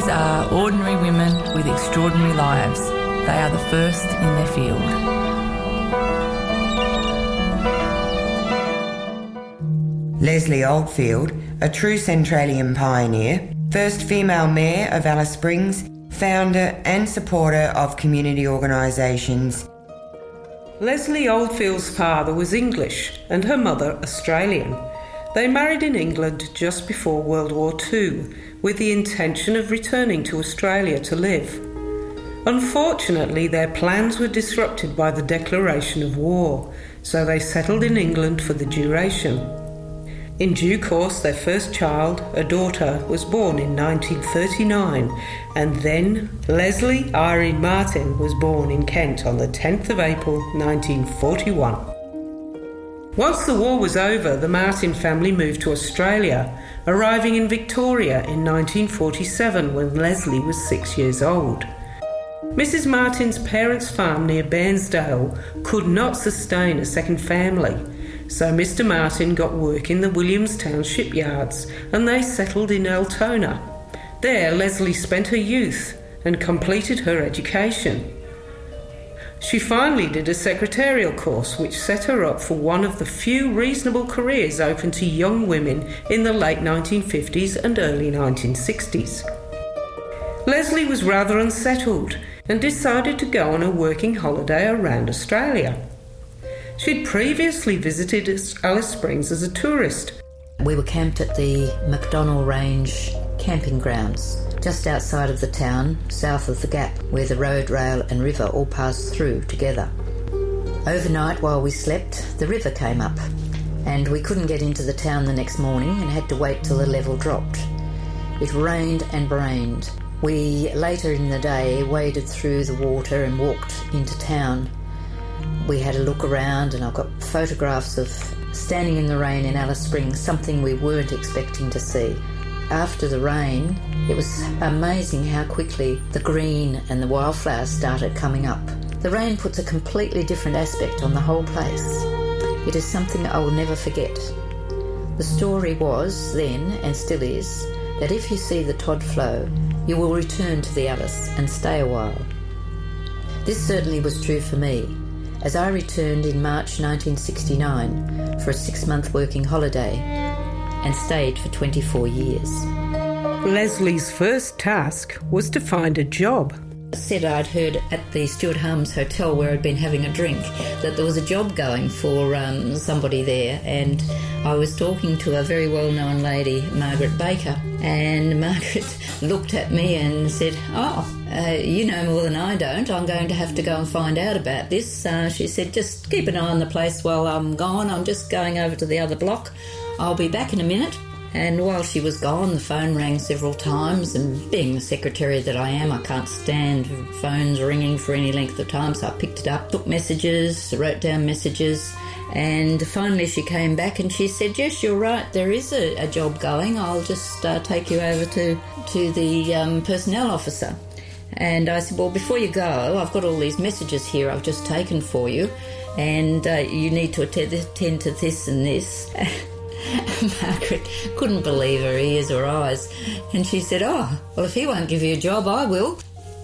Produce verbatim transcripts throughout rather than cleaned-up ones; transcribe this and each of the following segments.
These are ordinary women with extraordinary lives. They are the first in their field. Leslie Oldfield, a true Centralian pioneer, first female mayor of Alice Springs, founder and supporter of community organisations. Leslie Oldfield's father was English and her mother Australian. They married in England just before World War Two with the intention of returning to Australia to live. Unfortunately, their plans were disrupted by the declaration of war, so they settled in England for the duration. In due course, their first child, a daughter, was born in nineteen thirty-nine, and then Leslie Irene Martin was born in Kent on the tenth of April nineteen forty-one. Once the war was over, the Martin family moved to Australia, arriving in Victoria in nineteen forty-seven when Leslie was six years old. Missus Martin's parents' farm near Bairnsdale could not sustain a second family, so Mister Martin got work in the Williamstown shipyards and they settled in Altona. There, Leslie spent her youth and completed her education. She finally did a secretarial course which set her up for one of the few reasonable careers open to young women in the late nineteen fifties and early nineteen sixties. Leslie was rather unsettled and decided to go on a working holiday around Australia. She'd previously visited Alice Springs as a tourist. We were camped at the McDonnell Range camping grounds, just outside of the town, south of the Gap, where the road, rail and river all passed through together. Overnight, while we slept, the river came up, and we couldn't get into the town the next morning and had to wait till the level dropped. It rained and rained. We, later in the day, waded through the water and walked into town. We had a look around and I've got photographs of standing in the rain in Alice Springs, something we weren't expecting to see. After the rain, it was amazing how quickly the green and the wildflowers started coming up. The rain puts a completely different aspect on the whole place. It is something I will never forget. The story was then, and still is, that if you see the Todd flow, you will return to the Alice and stay a while. This certainly was true for me, as I returned in March nineteen sixty-nine for a six-month working holiday and stayed for twenty-four years. Leslie's first task was to find a job. I said I'd heard at the Stuart Harms Hotel where I'd been having a drink that there was a job going for um, somebody there, and I was talking to a very well-known lady, Margaret Baker, and Margaret looked at me and said, oh, uh, you know more than I don't. I'm going to have to go and find out about this. Uh, she said, just keep an eye on the place while I'm gone. I'm just going over to the other block. I'll be back in a minute. And while she was gone, the phone rang several times, and being the secretary that I am, I can't stand phones ringing for any length of time, so I picked it up, took messages, wrote down messages, and finally she came back and she said, yes, you're right, there is a, a job going. I'll just uh, take you over to, to the um, personnel officer. And I said, well, before you go, I've got all these messages here I've just taken for you, and uh, you need to attend, attend to this and this. Margaret couldn't believe her ears or eyes, and she said, oh, well, if he won't give you a job, I will.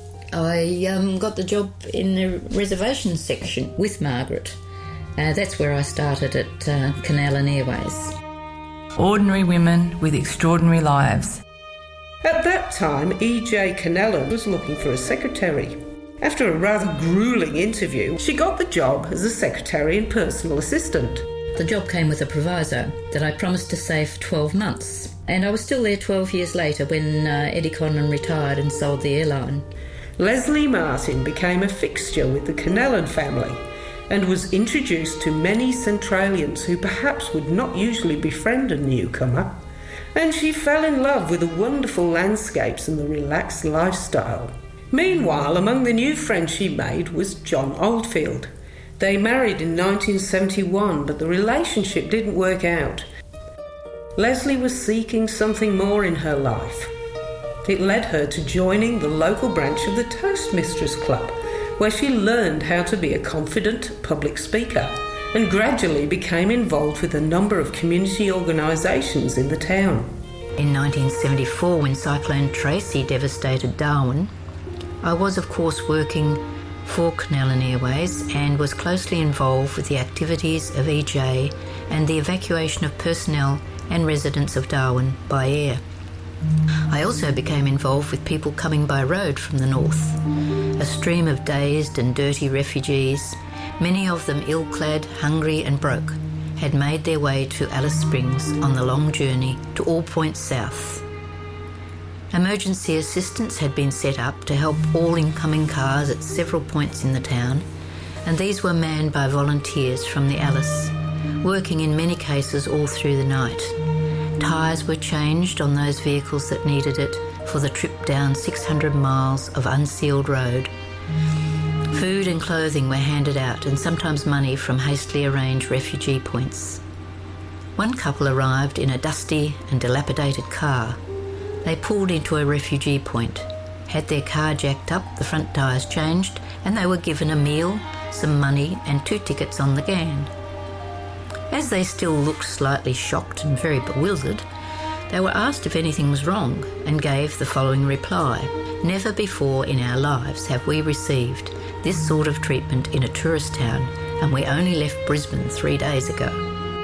I um, got the job in the reservation section with Margaret. Uh, that's where I started at uh, Canellan Airways. Ordinary women with extraordinary lives. At that time, E J Canellan was looking for a secretary. After a rather gruelling interview, she got the job as a secretary and personal assistant. The job came with a proviso that I promised to stay for twelve months, and I was still there twelve years later when uh, Eddie Conlon retired and sold the airline. Leslie Martin became a fixture with the Canellan family and was introduced to many Centralians who perhaps would not usually befriend a newcomer, and she fell in love with the wonderful landscapes and the relaxed lifestyle. Meanwhile, among the new friends she made was John Oldfield. They married in nineteen seventy-one, but the relationship didn't work out. Leslie was seeking something more in her life. It led her to joining the local branch of the Toastmasters Club, where she learned how to be a confident public speaker and gradually became involved with a number of community organisations in the town. in nineteen seventy-four when Cyclone Tracy devastated Darwin, I was of course working for Connellan Airways and was closely involved with the activities of E J and the evacuation of personnel and residents of Darwin by air. I also became involved with people coming by road from the north, a stream of dazed and dirty refugees, many of them ill-clad, hungry and broke, had made their way to Alice Springs on the long journey to all points south. Emergency assistance had been set up to help all incoming cars at several points in the town, and these were manned by volunteers from the Alice, working in many cases all through the night. Tyres were changed on those vehicles that needed it for the trip down six hundred miles of unsealed road. Food and clothing were handed out, and sometimes money from hastily arranged refugee points. One couple arrived in a dusty and dilapidated car. They pulled into a refugee point, had their car jacked up, the front tyres changed, and they were given a meal, some money and two tickets on the Ghan. As they still looked slightly shocked and very bewildered, they were asked if anything was wrong and gave the following reply: "Never before in our lives have we received this sort of treatment in a tourist town, and we only left Brisbane three days ago."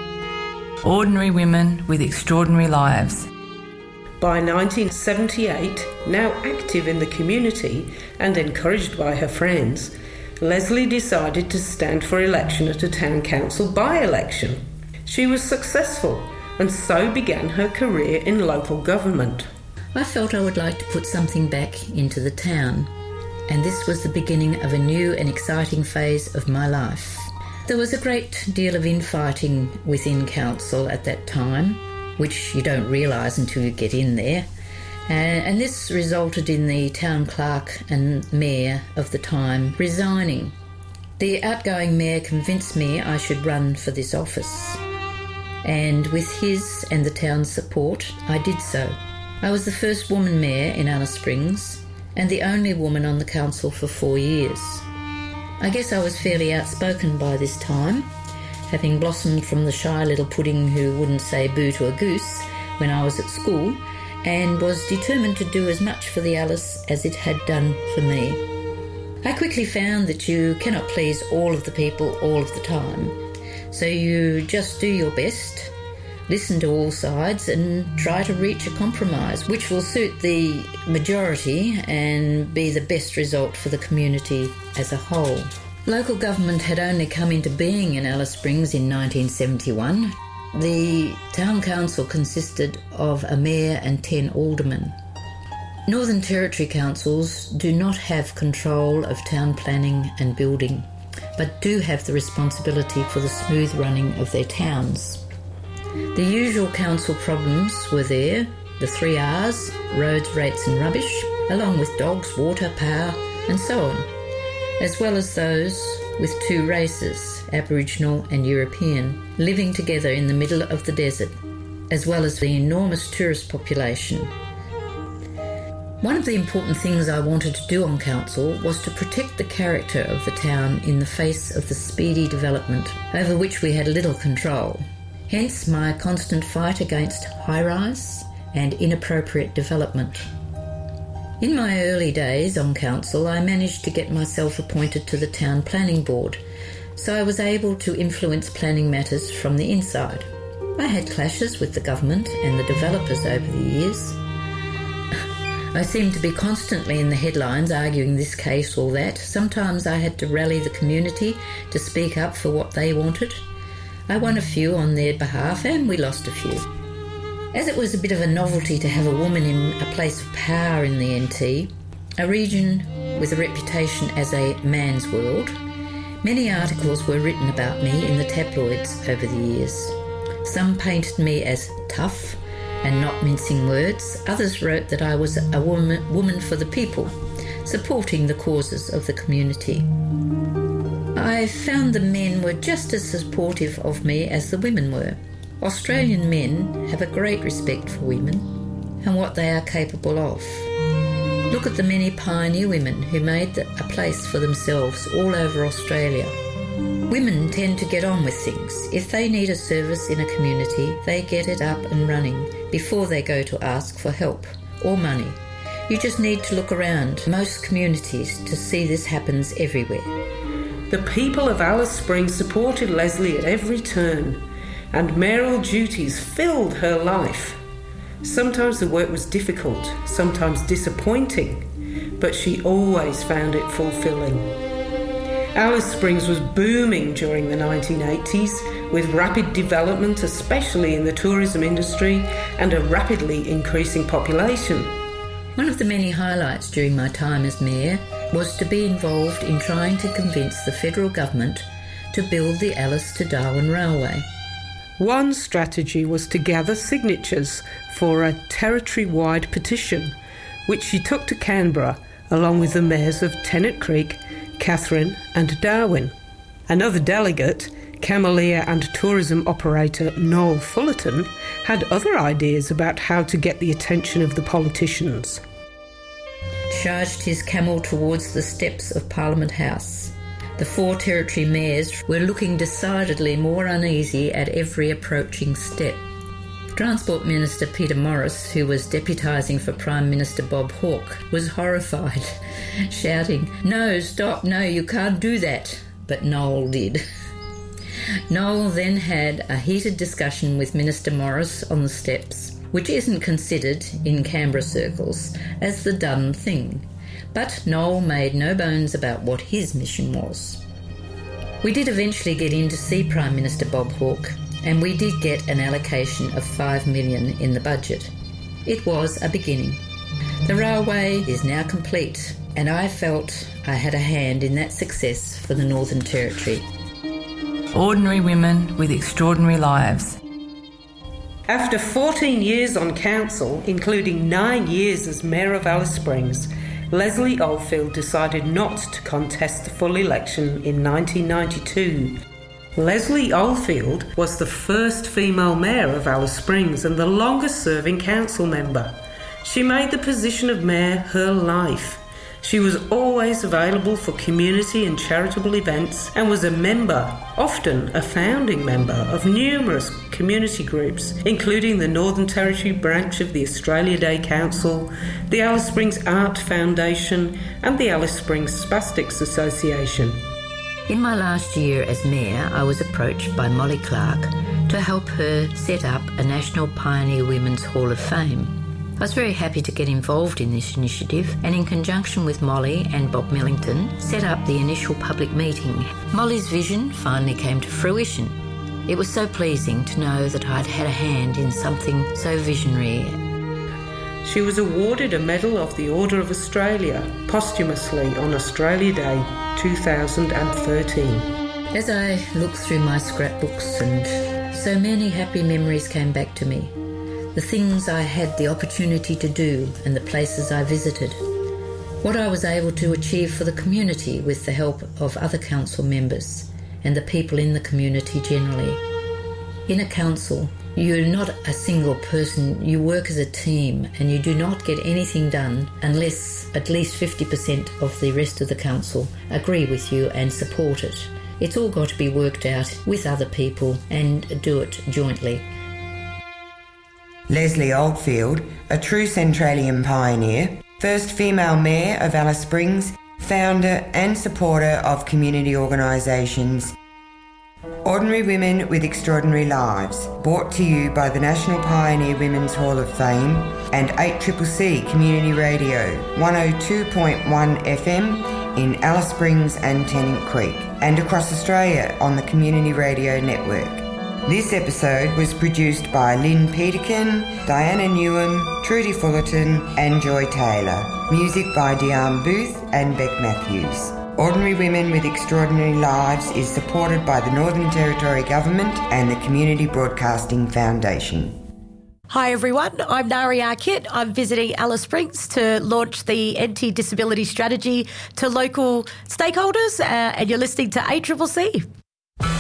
Ordinary women with extraordinary lives. By nineteen seventy-eight, now active in the community and encouraged by her friends, Leslie decided to stand for election at a town council by-election. She was successful and so began her career in local government. I felt I would like to put something back into the town, and this was the beginning of a new and exciting phase of my life. There was a great deal of infighting within council at that time, which you don't realise until you get in there, uh, and this resulted in the town clerk and mayor of the time resigning. The outgoing mayor convinced me I should run for this office, and with his and the town's support, I did so. I was the first woman mayor in Alice Springs, and the only woman on the council for four years. I guess I was fairly outspoken by this time, having blossomed from the shy little pudding who wouldn't say boo to a goose when I was at school, and was determined to do as much for the Alice as it had done for me. I quickly found that you cannot please all of the people all of the time, so you just do your best, listen to all sides and try to reach a compromise which will suit the majority and be the best result for the community as a whole. Local government had only come into being in Alice Springs in nineteen seventy-one. The town council consisted of a mayor and ten aldermen. Northern Territory councils do not have control of town planning and building, but do have the responsibility for the smooth running of their towns. The usual council problems were there, the three R's, roads, rates and rubbish, along with dogs, water, power and so on, as well as those with two races, Aboriginal and European, living together in the middle of the desert, as well as the enormous tourist population. One of the important things I wanted to do on council was to protect the character of the town in the face of the speedy development over which we had little control. Hence my constant fight against high-rise and inappropriate development. In my early days on council, I managed to get myself appointed to the town planning board, so I was able to influence planning matters from the inside. I had clashes with the government and the developers over the years. I seemed to be constantly in the headlines arguing this case or that. Sometimes I had to rally the community to speak up for what they wanted. I won a few on their behalf and we lost a few. As it was a bit of a novelty to have a woman in a place of power in the N T, a region with a reputation as a man's world, many articles were written about me in the tabloids over the years. Some painted me as tough and not mincing words. Others wrote that I was a woman, woman for the people, supporting the causes of the community. I found the men were just as supportive of me as the women were. Australian men have a great respect for women and what they are capable of. Look at the many pioneer women who made a place for themselves all over Australia. Women tend to get on with things. If they need a service in a community, they get it up and running before they go to ask for help or money. You just need to look around most communities to see this happens everywhere. The people of Alice Springs supported Leslie at every turn, and mayoral duties filled her life. Sometimes the work was difficult, sometimes disappointing, but she always found it fulfilling. Alice Springs was booming during the nineteen eighties, with rapid development, especially in the tourism industry, and a rapidly increasing population. One of the many highlights during my time as mayor was to be involved in trying to convince the federal government to build the Alice to Darwin Railway. One strategy was to gather signatures for a territory-wide petition, which she took to Canberra along with the mayors of Tennant Creek, Katherine and Darwin. Another delegate, Camellia and tourism operator Noel Fullerton, had other ideas about how to get the attention of the politicians. Charged his camel towards the steps of Parliament House. The four territory mayors were looking decidedly more uneasy at every approaching step. Transport Minister Peter Morris, who was deputising for Prime Minister Bob Hawke, was horrified, shouting, "No, stop, no, you can't do that." But Noel did. Noel then had a heated discussion with Minister Morris on the steps, which isn't considered in Canberra circles as the done thing. But Noel made no bones about what his mission was. We did eventually get in to see Prime Minister Bob Hawke, and we did get an allocation of five million dollars in the budget. It was a beginning. The railway is now complete, and I felt I had a hand in that success for the Northern Territory. Ordinary women with extraordinary lives. After fourteen years on council, including nine years as Mayor of Alice Springs, Leslie Oldfield decided not to contest the full election in nineteen ninety-two. Leslie Oldfield was the first female mayor of Alice Springs and the longest-serving council member. She made the position of mayor her life. She was always available for community and charitable events and was a member, often a founding member, of numerous community groups, including the Northern Territory branch of the Australia Day Council, the Alice Springs Art Foundation and the Alice Springs Spastics Association. In my last year as mayor, I was approached by Molly Clark to help her set up a National Pioneer Women's Hall of Fame. I was very happy to get involved in this initiative and in conjunction with Molly and Bob Millington set up the initial public meeting. Molly's vision finally came to fruition. It was so pleasing to know that I'd had a hand in something so visionary. She was awarded a Medal of the Order of Australia posthumously on Australia Day two thousand thirteen. As I looked through my scrapbooks, and so many happy memories came back to me. The things I had the opportunity to do and the places I visited. What I was able to achieve for the community with the help of other council members and the people in the community generally. In a council, you're not a single person, you work as a team, and you do not get anything done unless at least fifty percent of the rest of the council agree with you and support it. It's all got to be worked out with other people and do it jointly. Leslie Oldfield, a true Centralian pioneer, first female mayor of Alice Springs, founder and supporter of community organisations. Ordinary Women with Extraordinary Lives, brought to you by the National Pioneer Women's Hall of Fame and eight C C C Community Radio, one oh two point one F M in Alice Springs and Tennant Creek, and across Australia on the Community Radio Network. This episode was produced by Lynn Peterkin, Diana Newham, Trudy Fullerton and Joy Taylor. Music by Diane Booth and Beck Matthews. Ordinary Women with Extraordinary Lives is supported by the Northern Territory Government and the Community Broadcasting Foundation. Hi everyone, I'm Nari Arkit. I'm visiting Alice Springs to launch the anti-disability strategy to local stakeholders, uh, and you're listening to A C C C.